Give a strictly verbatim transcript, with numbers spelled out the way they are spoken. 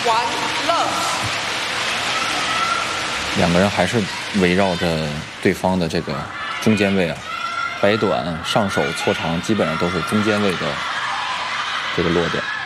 完了。 两个人还是围绕着对方的这个中间位啊，摆短、上手、搓长，基本上都是中间位的这个落点。